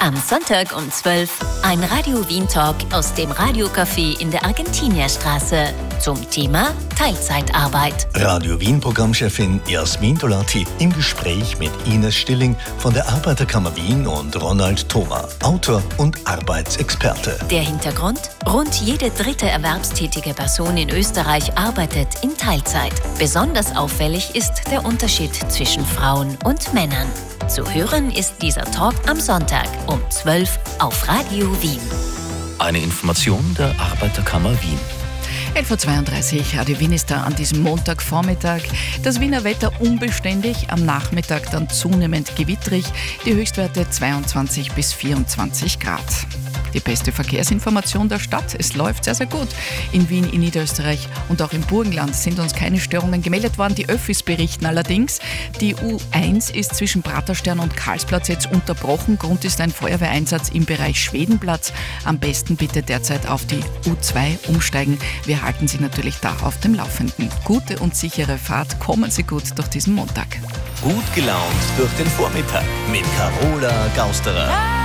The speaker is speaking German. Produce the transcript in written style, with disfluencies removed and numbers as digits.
Am Sonntag um 12 ein Radio Wien Talk aus dem Radiocafé in der Argentinierstraße zum Thema Teilzeitarbeit. Radio Wien Programmchefin Jasmin Dolati im Gespräch mit Ines Stilling von der Arbeiterkammer Wien und Ronald Thoma, Autor und Arbeitsexperte. Der Hintergrund? Rund jede dritte erwerbstätige Person in Österreich arbeitet in Teilzeit. Besonders auffällig ist der Unterschied zwischen Frauen und Männern. Zu hören ist dieser Talk am Sonntag um 12 auf Radio Wien. Eine Information der Arbeiterkammer Wien. 11.32 Uhr, Radio Wien ist da an diesem Montagvormittag. Das Wiener Wetter unbeständig, am Nachmittag dann zunehmend gewitterig, die Höchstwerte 22 bis 24 Grad. Die beste Verkehrsinformation der Stadt. Es läuft sehr, sehr gut. In Wien, in Niederösterreich und auch im Burgenland sind uns keine Störungen gemeldet worden. Die Öffis berichten allerdings, die U1 ist zwischen Praterstern und Karlsplatz jetzt unterbrochen. Grund ist ein Feuerwehreinsatz im Bereich Schwedenplatz. Am besten bitte derzeit auf die U2 umsteigen. Wir halten Sie natürlich da auf dem Laufenden. Gute und sichere Fahrt. Kommen Sie gut durch diesen Montag. Gut gelaunt durch den Vormittag mit Carola Gausterer.